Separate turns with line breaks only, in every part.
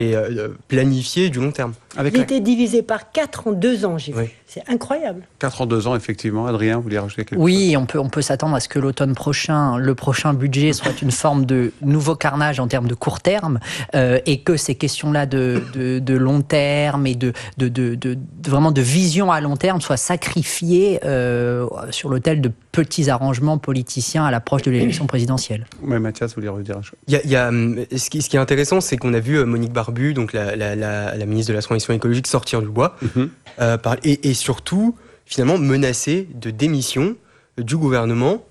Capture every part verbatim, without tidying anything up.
et euh, planifié du long terme.
Avec Il la... était divisé par quatre en deux ans, j'ai vu. Oui. C'est incroyable.
quatre en deux ans, effectivement. Adrien, vous voulez rajouter quelque
oui, chose ? Oui, on peut, on peut s'attendre à ce que l'automne prochain, le prochain budget soit une forme de nouveau carnage en termes de court terme euh, et que ces questions-là de, de, de long terme et de, de, de, de, de vraiment de vision à long terme soient sacrifiées euh, sur l'autel de petits arrangements politiciens à l'approche de l'élection présidentielle.
Oui, Mathias, vous voulez redire un chose ?
Il y a, il y a, ce, qui, ce qui est intéressant, c'est qu'on a vu Monique Barbu, donc la, la, la, la ministre de la Transition écologique, sortir du bois mm-hmm. euh, par, et, et surtout, finalement, menacer de démission du gouvernement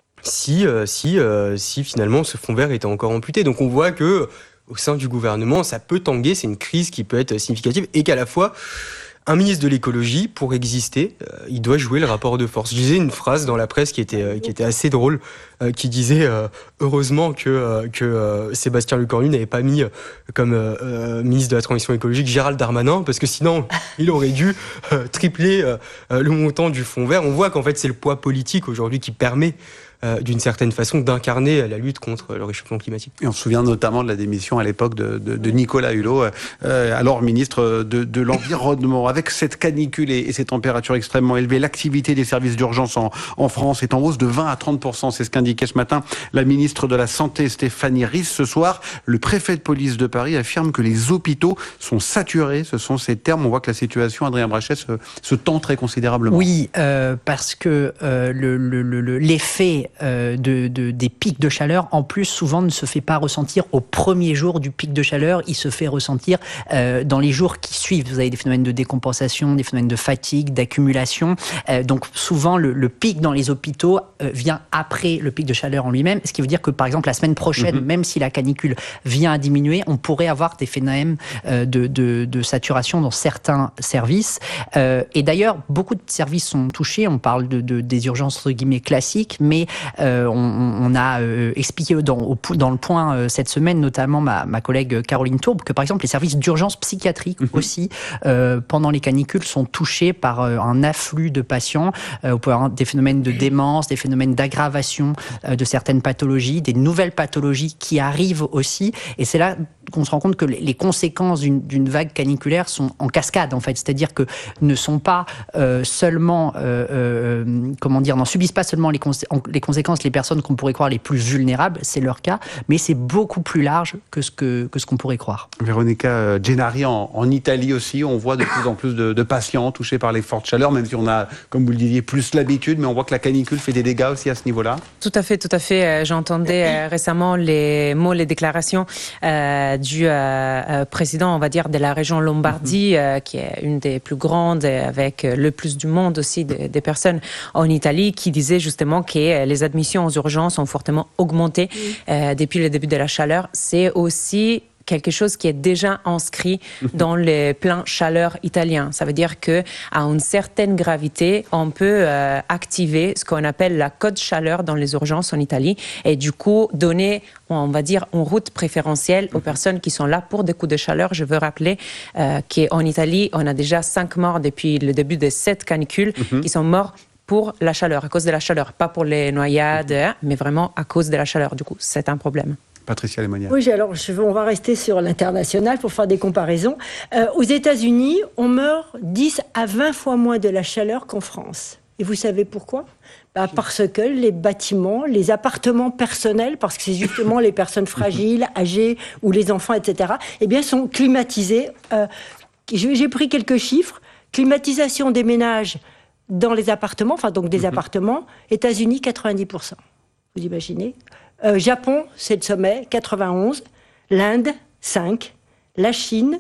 si, euh, si, euh, si finalement ce fonds vert était encore amputé. Donc on voit que au sein du gouvernement, ça peut tanguer, c'est une crise qui peut être significative et qu'à la fois, un ministre de l'écologie, pour exister, euh, il doit jouer le rapport de force. Je disais une phrase dans la presse qui était, euh, qui était assez drôle, euh, qui disait euh, « Heureusement que, euh, que euh, Sébastien Lecornu n'avait pas mis euh, comme euh, ministre de la Transition écologique Gérald Darmanin, parce que sinon, il aurait dû euh, tripler euh, le montant du fonds vert. » On voit qu'en fait, c'est le poids politique aujourd'hui qui permet Euh, d'une certaine façon, d'incarner la lutte contre le réchauffement climatique.
Et on se souvient notamment de la démission à l'époque de, de, de Nicolas Hulot, euh, alors ministre de, de l'Environnement. Avec cette canicule et, et ces températures extrêmement élevées, l'activité des services d'urgence en, en France est en hausse de vingt à trente pour cent. C'est ce qu'indiquait ce matin la ministre de la Santé, Stéphanie Risse. Ce soir, le préfet de police de Paris affirme que les hôpitaux sont saturés. Ce sont ces termes. On voit que la situation, Adrien Brachet, se, se tend très considérablement.
Oui, euh, parce que euh, le, le, le, l'effet Euh, de, de, des pics de chaleur, en plus, souvent ne se fait pas ressentir au premier jour du pic de chaleur, il se fait ressentir euh, dans les jours qui suivent. Vous avez des phénomènes de décompensation, des phénomènes de fatigue, d'accumulation. Euh, donc souvent, le, le pic dans les hôpitaux euh, vient après le pic de chaleur en lui-même, ce qui veut dire que, par exemple, la semaine prochaine, mm-hmm. même si la canicule vient à diminuer, on pourrait avoir des phénomènes euh, de, de, de saturation dans certains services. Euh, et d'ailleurs, beaucoup de services sont touchés. On parle de, de, des urgences, entre guillemets, classiques, mais Euh, on, on a euh, expliqué dans, au, dans le point euh, cette semaine, notamment ma, ma collègue Caroline Tourbe, que par exemple les services d'urgence psychiatrique mmh. aussi, euh, pendant les canicules, sont touchés par euh, un afflux de patients. Euh, on peut avoir des phénomènes de démence, des phénomènes d'aggravation euh, de certaines pathologies, des nouvelles pathologies qui arrivent aussi. Et c'est là qu'on se rend compte que les conséquences d'une, d'une vague caniculaire sont en cascade, en fait. C'est-à-dire que ne sont pas euh, seulement, euh, euh, comment dire, n'en subissent pas seulement les, consé- les conséquences les personnes qu'on pourrait croire les plus vulnérables, c'est leur cas, mais c'est beaucoup plus large que ce, que, que ce qu'on pourrait croire.
Véronica Gennari, en, en Italie aussi, on voit de plus en plus de, de patients touchés par les fortes chaleurs, même si on a, comme vous le disiez, plus l'habitude, mais on voit que la canicule fait des dégâts aussi à ce niveau-là.
Tout à fait, tout à fait. J'entendais récemment les mots, les déclarations euh, du euh, président, on va dire, de la région Lombardie, mm-hmm. euh, qui est une des plus grandes, avec le plus du monde aussi des, des personnes en Italie, qui disait justement que les admissions aux urgences ont fortement augmenté mm. euh, depuis le début de la chaleur. C'est aussi quelque chose qui est déjà inscrit dans les plans chaleur italiens. Ça veut dire que à une certaine gravité, on peut euh, activer ce qu'on appelle la cote chaleur dans les urgences en Italie et du coup donner, on va dire, une route préférentielle aux personnes qui sont là pour des coups de chaleur. Je veux rappeler euh, qu'en Italie, on a déjà cinq morts depuis le début de cette canicule mm-hmm. qui sont morts pour la chaleur, à cause de la chaleur, pas pour les noyades, mm-hmm. mais vraiment à cause de la chaleur. Du coup, c'est un problème.
Patricia Lemonnier.
Oui, alors je, on va rester sur l'international pour faire des comparaisons. Euh, aux États-Unis, on meurt dix à vingt fois moins de la chaleur qu'en France. Et vous savez pourquoi ? Bah, parce que les bâtiments, les appartements personnels, parce que c'est justement les personnes fragiles, âgées ou les enfants, et cetera, eh bien, sont climatisés. Euh, j'ai pris quelques chiffres. Climatisation des ménages dans les appartements, enfin donc des mmh. appartements, États-Unis, quatre-vingt-dix pour cent. Vous imaginez ? Euh, Japon, c'est le sommet, quatre-vingt-onze. L'Inde, cinq. La Chine,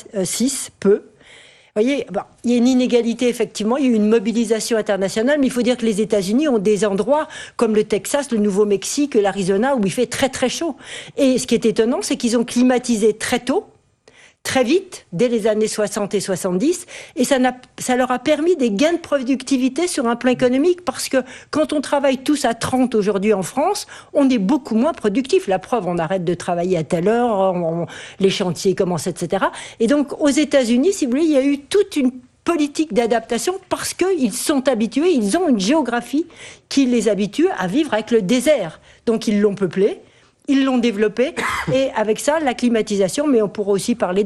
six, peu. Vous voyez, bon, il y a une inégalité, effectivement. Il y a eu une mobilisation internationale, mais il faut dire que les États-Unis ont des endroits comme le Texas, le Nouveau-Mexique, l'Arizona, où il fait très très chaud. Et ce qui est étonnant, c'est qu'ils ont climatisé très tôt, très vite, dès les années soixante et soixante-dix, et ça, n'a, ça leur a permis des gains de productivité sur un plan économique, parce que quand on travaille tous à trente aujourd'hui en France, on est beaucoup moins productif. La preuve, on arrête de travailler à telle heure, on, on, les chantiers commencent, et cetera. Et donc, aux États-Unis, si vous voulez, il y a eu toute une politique d'adaptation parce qu'ils sont habitués, ils ont une géographie qui les habitue à vivre avec le désert. Donc, ils l'ont peuplé, ils l'ont développé, et avec ça, la climatisation, mais on pourra aussi parler